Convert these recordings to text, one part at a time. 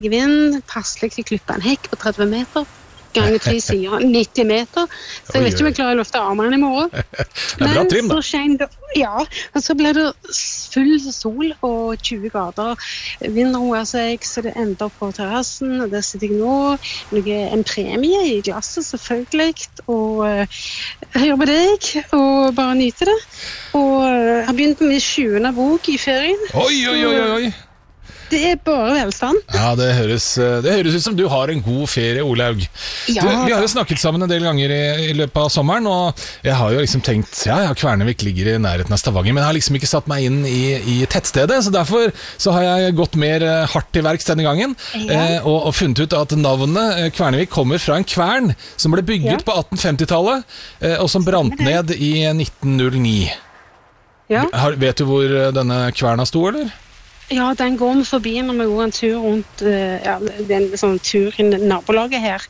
vind, passelig til klippe en hekk på 30 meter, ganger 3 sider, 90 meter, så jeg vet ikke om jeg klarer å løfte armene i morgen. Det bra trim da. Så skjen det, ja, og så ble det full sol og 20 grader. Vinden roer seg, så det ender på terrassen, og der sitter jeg nå. En premie i glasset, selvfølgelig, og høre på deg, og bare nyte det. Og jeg har begynt med min 7. bok i ferien. Oi. Det bare velstand. Ja, det høres ut som du har en god ferie, Olaug. Ja, vi har jo snakket sammen en del ganger i løpet av sommeren, og jeg har jo liksom tenkt, Kvernevik ligger i nærheten av Stavanger, men jeg har liksom ikke satt meg inn i tettstedet, så derfor så har jeg gått mer hardt til verks denne gangen, og funnet ut at navnet Kvernevik kommer fra en kvern som ble bygget på 1850-tallet, og som brant ned i 1909. Ja. Vet du hvor denne kverna sto, eller? Ja, den går vi forbi når vi går en tur rundt, det er en sånn tur i nabolaget her.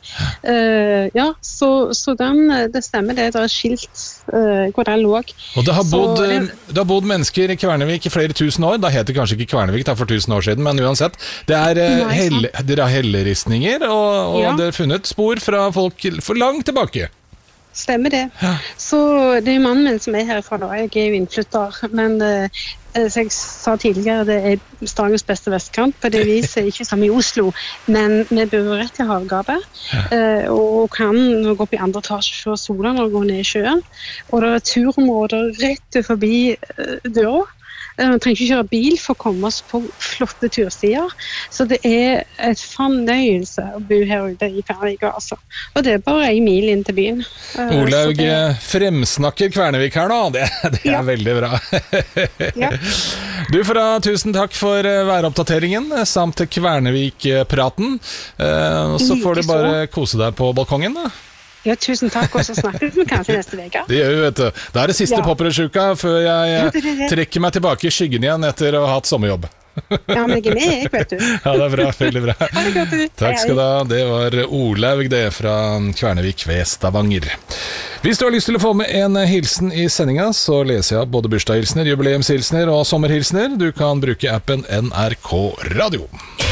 Så det stemmer det er skilt hvor den lå. Og det har bodd mennesker i Kvernevik i flere tusen år, da heter det kanskje ikke Kvernevik for 1000 år siden, men uansett, det er helleristninger, og det er funnet spor fra folk for langt tilbake. Stemmer det. Ja. Så det er mannen min som er herfra da, jeg er jo innflytter, men som jeg sa tidligere, det er Stavangers beste vestkant, på det viset ikke som i Oslo, men vi bor rett i havgapet, og kan gå opp i andre etasje før sola når vi går ned i sjøen, og det er turområder rett forbi døra. Man trenger ikke kjøre bil for å komme oss på flotte turstier, så det er et fornøyelse å bo her ute i Kvernevik, altså. Og det er bare 1 mil inn til byen. Olaug fremsnakker Kvernevik her nå, det er veldig bra. Du får da tusen takk for væroppdateringen, samt Kvernevik-praten, så får du bare kose deg på balkongen da. Ja, tusen takk, og så snakkes vi kanskje neste veka. Det gjør vi, vet du. Det er det siste poppersjuka før jeg trekker meg tilbake i skyggen igjen etter å ha hatt sommerjobb. Ja, men jeg er med, jeg vet du. Ja, det er bra, veldig bra. Ha det godt, du. Takk skal du ha. Det var Olaug det fra Kvernevik ved Stavanger. Hvis du har lyst til å få med en hilsen i sendinga, så leser jeg både bursdagshilsener, jubileumshilsener og sommerhilsener. Du kan bruke appen NRK Radio.